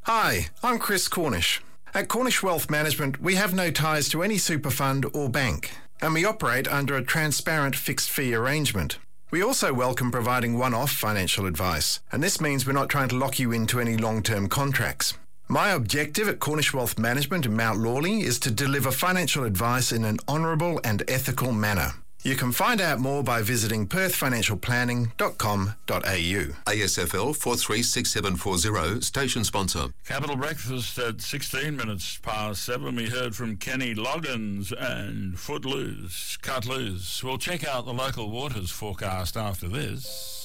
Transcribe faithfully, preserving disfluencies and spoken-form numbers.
Hi, I'm Chris Cornish. At Cornish Wealth Management, we have no ties to any super fund or bank, and we operate under a transparent fixed fee arrangement. We also welcome providing one-off financial advice, and this means we're not trying to lock you into any long-term contracts. My objective at Cornish Wealth Management in Mount Lawley is to deliver financial advice in an honourable and ethical manner. You can find out more by visiting perth financial planning dot com dot a u. A S F L four three six seven four zero, station sponsor. Capital Breakfast at sixteen minutes past seven. We heard from Kenny Loggins and Footloose, Cut Loose. We'll check out the local waters forecast after this.